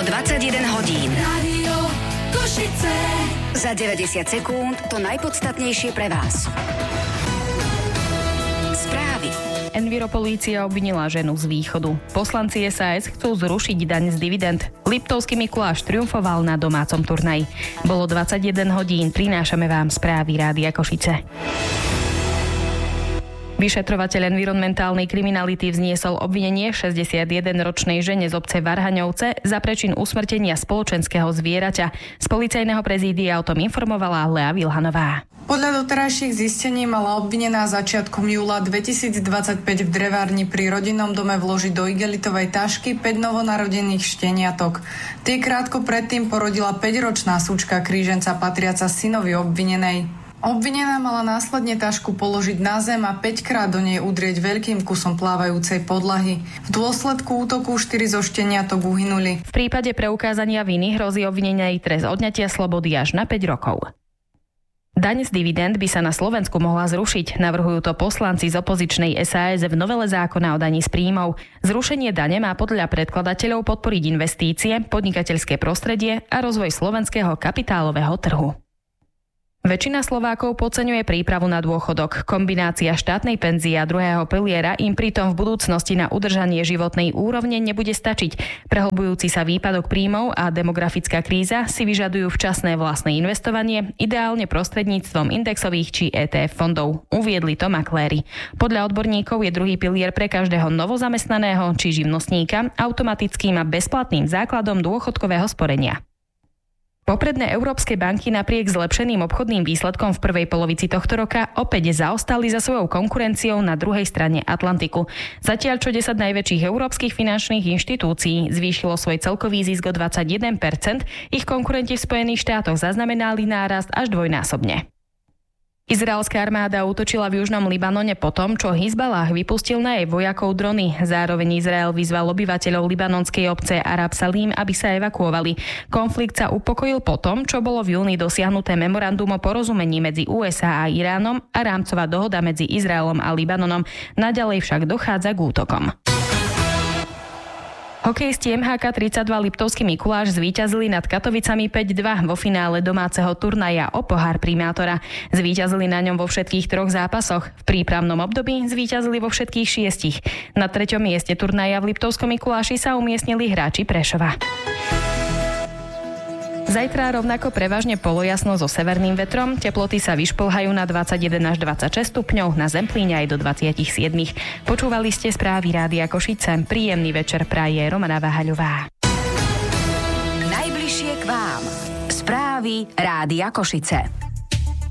Bolo 21 hodín. Rádio Košice. Za 90 sekúnd to najpodstatnejšie pre vás. Správy. Enviropolícia obvinila ženu z východu. Poslanci SAS chcú zrušiť daň z dividend. Liptovský Mikuláš triumfoval na domácom turnaji. Bolo 21 hodín, prinášame vám správy Rádia Košice. Vyšetrovateľ environmentálnej kriminality vzniesol obvinenie 61-ročnej žene z obce Varhaňovce za prečin usmrtenia spoločenského zvieraťa. Z policajného prezídia o tom informovala Lea Vilhanová. Podľa doterajších zistení mala obvinená začiatkom júla 2025 v drevárni pri rodinnom dome vložiť do igelitovej tašky 5 novonarodených šteniatok. Tie krátko predtým porodila 5-ročná súčka kríženca patriaca synovi obvinenej. Obvinená mala následne tašku položiť na zem a 5-krát do nej udrieť veľkým kusom plávajúcej podlahy. V dôsledku útoku 4 zo šteniatok uhynuli. V prípade preukázania viny hrozí obvinenej trest odňatia slobody až na 5 rokov. Daň z dividend by sa na Slovensku mohla zrušiť. Navrhujú to poslanci z opozičnej SAS v novele zákona o daní z príjmov. Zrušenie dane má podľa predkladateľov podporiť investície, podnikateľské prostredie a rozvoj slovenského kapitálového trhu. Väčšina Slovákov podceňuje prípravu na dôchodok. Kombinácia štátnej penzie a druhého piliera im pritom v budúcnosti na udržanie životnej úrovne nebude stačiť. Prehlbujúci sa výpadok príjmov a demografická kríza si vyžadujú včasné vlastné investovanie, ideálne prostredníctvom indexových či ETF fondov. Uviedli to makléri. Podľa odborníkov je druhý pilier pre každého novozamestnaného či živnostníka automatickým a bezplatným základom dôchodkového sporenia. Popredné európske banky napriek zlepšeným obchodným výsledkom v prvej polovici tohto roka opäť zaostali za svojou konkurenciou na druhej strane Atlantiku. Zatiaľ čo 10 najväčších európskych finančných inštitúcií zvýšilo svoj celkový zisk o 21%, ich konkurenti v Spojených štátoch zaznamenali nárast až dvojnásobne. Izraelská armáda útočila v južnom Libanone po tom, čo Hizbalah vypustil na jej vojakov drony. Zároveň Izrael vyzval obyvateľov libanonskej obce Arab Salim, aby sa evakuovali. Konflikt sa upokojil po tom, čo bolo v júni dosiahnuté memorandum o porozumení medzi USA a Iránom a rámcová dohoda medzi Izraelom a Libanonom. Naďalej však dochádza k útokom. Hokejisti MHK 32 Liptovský Mikuláš zvíťazili nad Katovicami 5-2 vo finále domáceho turnaja o pohár primátora. Zvíťazili na ňom vo všetkých 3 zápasoch. V prípravnom období zvíťazili vo všetkých 6. Na 3. mieste turnaja v Liptovskom Mikuláši sa umiestnili hráči Prešova. Zajtra rovnako prevažne polojasno so severným vetrom, teploty sa vyšplhajú na 21 až 26 stupňov, na Zemplíne aj do 27. Počúvali ste správy Rádia Košice. Príjemný večer praje Romana Váhaľová. Najbližšie k vám. Správy Rádia Košice.